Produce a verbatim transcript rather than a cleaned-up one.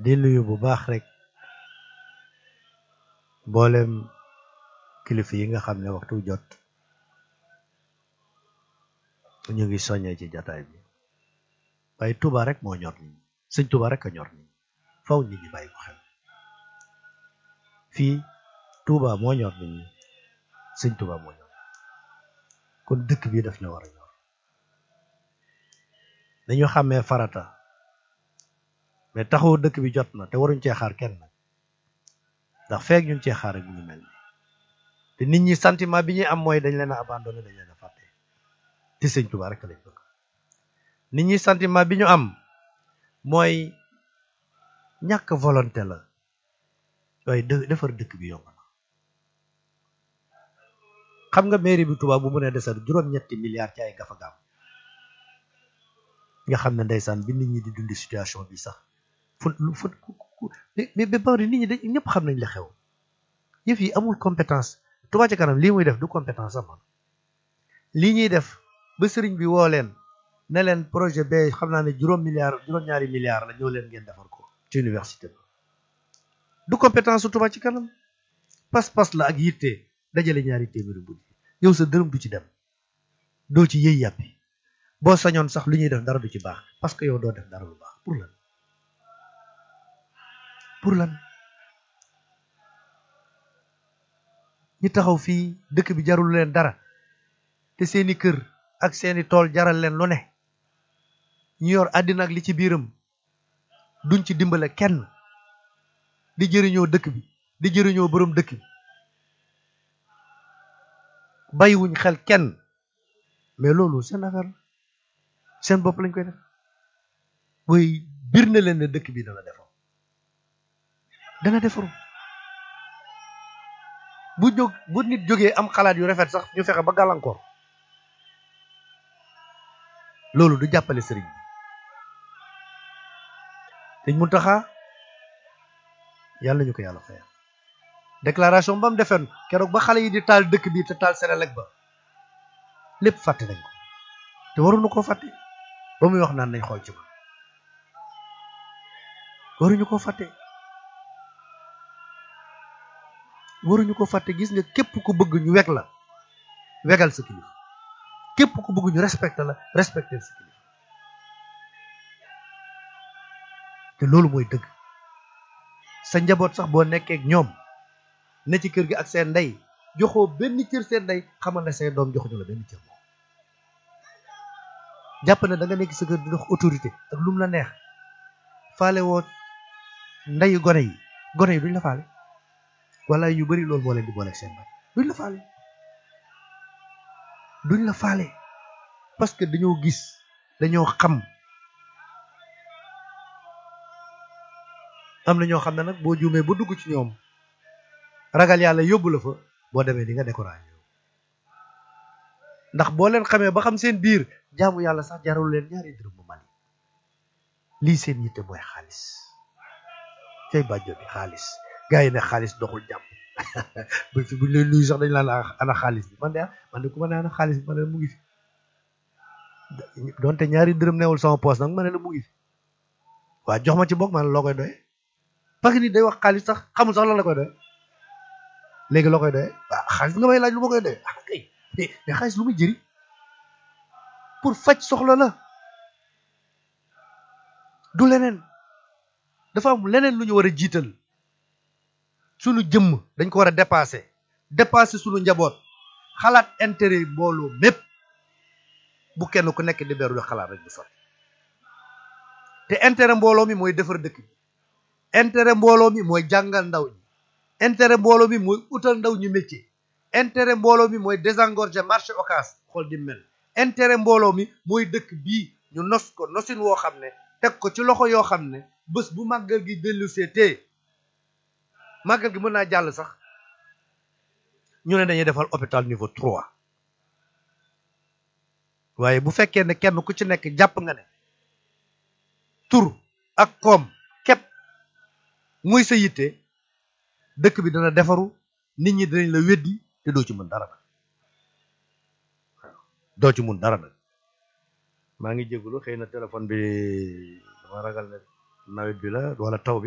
di nuyu bu baax rek mboolem kilifa yi nga xam ne waxtu jot ñu ngi soññee ci jataay bi waaye Touba rek moo ñor nit ñi sëñ Touba rek a ñor nit ñi faw nit ñi bàyyi ko xel fii Touba moo ñor nit ñi sëñ Touba moo ñor kon dëkk bi daf ñu war a ñor dañu xàmmee farata mais taxawu dëkk bi jot na te waruñ cee xaar kenn ndax feek ñun cee xaar rek ñu ngi mel ni te nit ñi sentiment bi ñuy am mooy dañ leen a abandonné dañ leen a fàtte te sëñ Touba rek lañ bëgg nit ñi sentiment bi ñu am mooy ñàkk volonté la waaye dë defar dëkk bi yomb na xam nga mairie bi Touba bu mu ne desal juróom-ñetti milliards ci ay gafagaam nga xam ne ndeysaan bi nit ñi di dundi situation bi sax fu fu mais ba bari nit ñi dañ ñëpp xam nañ la xew yëf yi amul compétence Touba ci kanam lii muy def du compétence am lii ñuy def ba sëriñ bi woo leen ne leen projet ba xam naa ne juróom milliards juróom-ñaari milliards la ñëw leen ngeen defar ko ci université bi du compétence su Touba ci kanam pas-pas la ak yitte dajale ñaari téeméeri bu yow sa dërëm du ci dem doo ci yëy yàppi boo sañoon sax lu ñuy def dara du ci baax parce que yow doo def dara lu baax pour lan pour lan ñi taxaw fii dëkk bi jarul leen dara te seeni kër ak seeni tool jaral leen lu ne ñu yor àddina ak li ci biiram duñ ci dimbale kenn di jëriñoo dëkk bi di jëriñoo borom dëkk bi bàyyiwuñ xel kenn mais loolu seen affaire seen bopp lañ koy def mooy bir na leen ne dëkk bi dana defaru dana defaru bu jóg bu nit jógee am xalaat yu rafet sax ñu fexe ba gàllankoor loolu du jàppale sëriñ bi Sëriñ Muntaxa yàlla ñu ko yàlla fayal déclaration ba mu defoon keroog ba xale yi di taal dëkk bi te taal Senelec ba lépp fàtte nañ ko te waruñu koo fàtte ba muy wax naan nañ xool ci man waruñu ko fàtte waruñu ko fàtte gis nga képp ku bëgg ñu weg la wegal sa kilifa képp ku bëgg ñu respecté la respecté sa kilifa te loolu mooy dëgg sa njaboot sax boo nekkee ak ñoom ne ci kër gi ak seen ndey joxoo benn cër seen ndey xamal ne say doom joxuñu la benn cër moom jàpp ne da nga nekk sa kër di dox autorité ak lu mu la neex faale woo ndeyu gone yi gone yi duñ la faale wala yu bari loolu moo leen di boole ak seen ndey duñ la faale duñ la faale parce que dañoo gis dañoo xam am na ñoo xam ne nag boo juumee ba dugg ci ñoom ragal yàlla yóbbu la fa boo demee di nga découragé ndax boo leen xamee ba xam seen biir jaamu yàlla sax jarul leen ñaari dërëm bu mali lii seen yitte mooy xaalis cay bàjjo bi xaalis gars yi ne xaalis doxul jàmm bu fi buñ leen nuyu sax dañ laan ana xaalis bi man de man de ku ma ne ana xaalis bi ma ne la mu ngi fi donte ñaari dërëm newul sama poos nag ma ne la mu ngi fi waa jox ma ci bokk ma ne loo koy doye parce que nit day wax xaalis sax xamul sax lan la koy doye léegi loo koy doye waaw xaalis nga may laaj lu ma koy doye ah kay mais xaalis lu muy jëriñ pour faj soxla la du leneen dafa am leneen lu ñu war a jiital sunu jëmm dañ ko war a dépasser dépasser sunu njaboot xalaat intérêt mbooloo mépp bu kenn ku nekk di beru di xalaat rek di sotti te intérêt mbooloo mi mooy defar dëkk bi intérêt mbooloo mi mooy jàngal ndaw ñi intérêt mbooloo mi mooy utal ndaw ñi métier intérêt mbooloo mi mooy désengorger marché Ocass xool di mel intérêt mbooloo mi mooy dëkk bii ñu nos ko nosin woo xam ne teg ko ci loxo yoo xam ne bés bu màggal gi dellu seetee màggal gi mën naa jàll sax ñu ne dañuy defal hôpital niveau trois waaye bu fekkee ne kenn ku ci nekk jàpp nga ne tur ak koom képp muy sa yitte dëkk bi dana defaru nit ñi dinañ la weddi te doo ci mën dara nag doo ci mën dara nag maa ngi jégalu xëy na téléphone bi dama ragal ne nawet bi la wala taw bi